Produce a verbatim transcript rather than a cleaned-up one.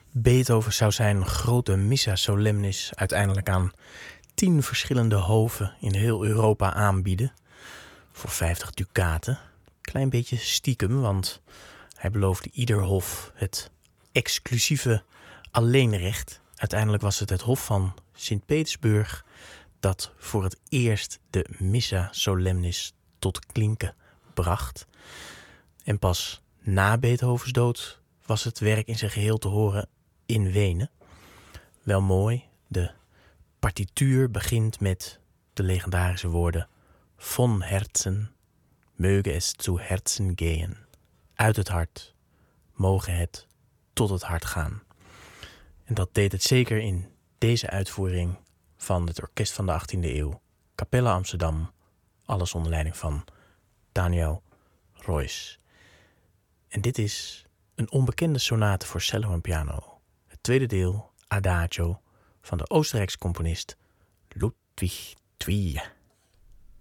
Beethoven zou zijn grote Missa Solemnis uiteindelijk aan tien verschillende hoven in heel Europa aanbieden. Voor vijftig dukaten. Klein beetje stiekem, want hij beloofde ieder hof het exclusieve alleenrecht. Uiteindelijk was het het hof van Sint-Petersburg dat voor het eerst de Missa Solemnis tot klinken bracht. En pas na Beethovens dood was het werk in zijn geheel te horen in Wenen. Wel mooi, de partituur begint met de legendarische woorden von Herzen, möge es zu Herzen gehen. Uit het hart, mogen het tot het hart gaan. En dat deed het zeker in deze uitvoering van het orkest van de achttiende eeuw. Capella Amsterdam, alles onder leiding van Daniel Roys. En dit is een onbekende sonate voor cello en piano. Het tweede deel, Adagio, van de Oostenrijkse componist Ludwig Thwie.